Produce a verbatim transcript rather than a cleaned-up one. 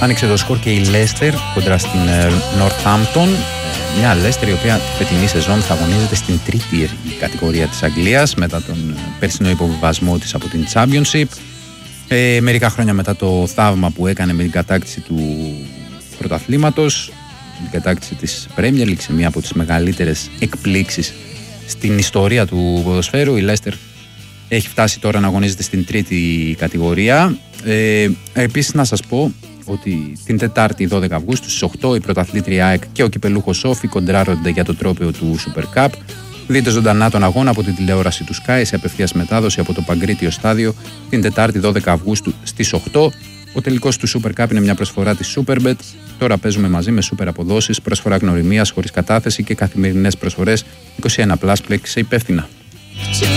άνοιξε το σκορ και η Leicester κοντρά στην Northampton. Μια Leicester η οποία τη φετινή σεζόν θα αγωνίζεται στην τρίτη κατηγορία της Αγγλίας μετά τον περσινό υποβιβασμό της από την Championship. Ε, μερικά χρόνια μετά το θαύμα που έκανε με την κατάκτηση του πρωταθλήματος, την κατάκτηση της Premier League, σε μία από τις μεγαλύτερες εκπλήξεις στην ιστορία του ποδοσφαίρου, η Leicester έχει φτάσει τώρα να αγωνίζεται στην τρίτη κατηγορία. Ε, επίσης να σας πω ότι την Τετάρτη δώδεκα Αυγούστου στις οκτώ η πρωταθλήτρια ΑΕΚ και ο κυπελούχος Όφη κοντράρονται για το τρόπαιο του Super Cup. Δείτε ζωντανά τον αγώνα από την τηλεόραση του Sky σε απευθείας μετάδοση από το Παγκρίτιο Στάδιο την Τετάρτη δώδεκα Αυγούστου στις οκτώ. Ο τελικός του Super Cup είναι μια προσφορά της Superbet. Τώρα παίζουμε μαζί με super αποδόσεις, προσφορά γνωριμίας χωρίς κατάθεση και καθημερινές προσφορές. είκοσι ένα συν, πλέξε υπεύθυνα.